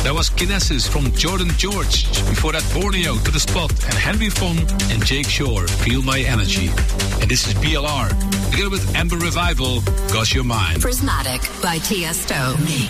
That was Kinesis from Jordan George. Before that, Borneo, To The Spot, and Henry Fon and Jake Shore, Feel My Energy. And this is BLR, together with Amber Revival, 'Cause You're Mine. Prismatic by Tiesto.